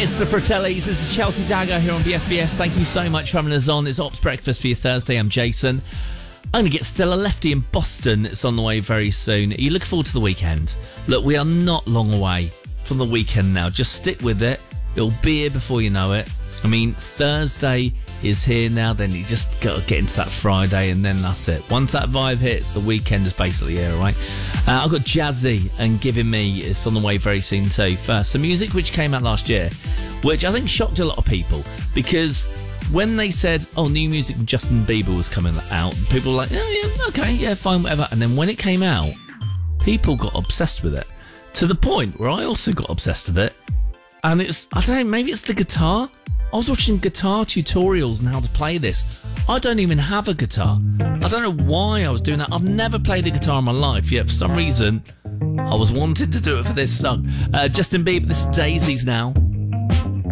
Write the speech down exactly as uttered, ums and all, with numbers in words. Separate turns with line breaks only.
It's the Fratellis. This is Chelsea Dagger here on B F B S. Thank you so much for having us on. It's Ops Breakfast for your Thursday. I'm Jason. I'm going to get Stella Lefty in Boston. It's on the way very soon. Are you looking forward to the weekend? Look, we are not long away from the weekend now. Just stick with it. It'll be here before you know it. I mean, Thursday is here now, then you just got to get into that Friday, and then that's it. Once that vibe hits, the weekend is basically here, all right? Uh, I've got Jazzy and Giving Me. It's on the way very soon too. First, some music which came out last year, which I think shocked a lot of people, because when they said, oh, new music from Justin Bieber was coming out, people were like, oh, yeah, okay, yeah, fine, whatever. And then when it came out, people got obsessed with it, to the point where I also got obsessed with it. And it's, I don't know, maybe it's the guitar. I was watching guitar tutorials on how to play this. I don't even have a guitar. I don't know why I was doing that. I've never played the guitar in my life, yet for some reason I was wanting to do it for this song. Uh, Justin Bieber, this is Daisies now.